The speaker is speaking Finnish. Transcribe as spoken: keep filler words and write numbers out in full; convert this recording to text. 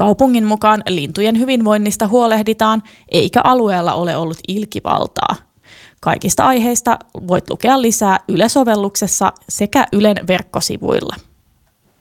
Kaupungin mukaan lintujen hyvinvoinnista huolehditaan, eikä alueella ole ollut ilkivaltaa. Kaikista aiheista voit lukea lisää Yle-sovelluksessa sekä Ylen verkkosivuilla.